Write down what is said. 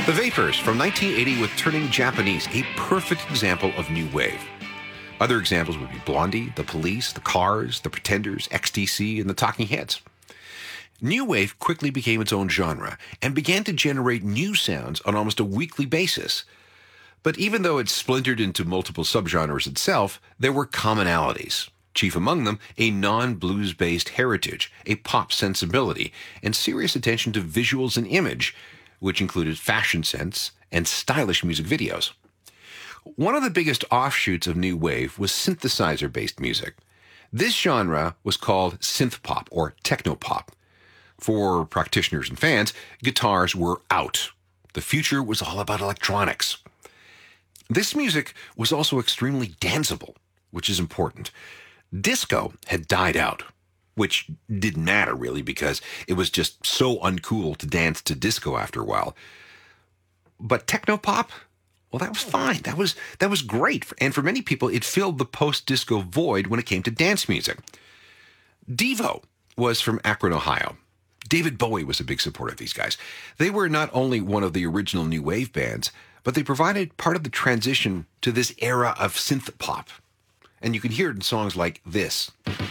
The Vapors from 1980 with Turning Japanese, a perfect example of new wave. Other examples would be Blondie, The Police, The Cars, The Pretenders, XTC, and The Talking Heads. New wave quickly became its own genre and began to generate new sounds on almost a weekly basis. But even though it splintered into multiple subgenres itself, there were commonalities. Chief among them, a non-blues-based heritage, a pop sensibility, and serious attention to visuals and image, which included fashion sense and stylish music videos. One of the biggest offshoots of new wave was synthesizer-based music. This genre was called synthpop or technopop. For practitioners and fans, guitars were out. The future was all about electronics. This music was also extremely danceable, which is important. Disco had died out, which didn't matter really because it was just so uncool to dance to disco after a while. But technopop, well, that was fine. That was great. And for many people, it filled the post-disco void when it came to dance music. Devo was from Akron, Ohio. David Bowie was a big supporter of these guys. They were not only one of the original new wave bands, but they provided part of the transition to this era of synth pop. And you can hear it in songs like this.